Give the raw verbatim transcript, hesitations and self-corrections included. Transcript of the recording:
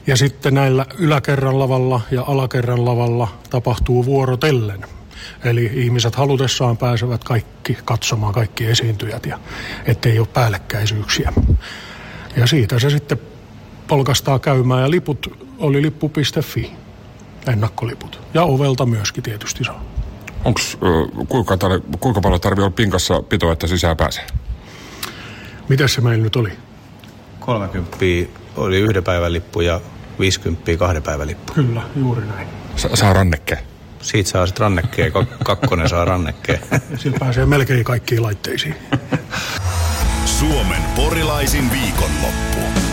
Ja sitten näillä yläkerran lavalla ja alakerran lavalla tapahtuu vuorotellen. Eli ihmiset halutessaan pääsevät kaikki katsomaan kaikki esiintyjät ja ettei ole päällekkäisyyksiä. Ja siitä se sitten polkastaa käymään ja liput oli lippu piste fi, ennakkoliput. Ja ovelta myöskin tietysti saa. Onks, kuinka, tar- kuinka paljon tarvii olla pinkassa pitoa, että sisään pääsee? Mitäs se meillä nyt oli? kolmekymppiä oli yhden päivän lippu ja viisikymppiä kahden päivän lippu. Kyllä, juuri näin. Sa- saa rannekkeen. Siitä saa sitten rannekkeen, kakkonen saa rannekkeen. Ja sillä pääsee melkein kaikkiin laitteisiin. Suomen porilaisin viikonloppu.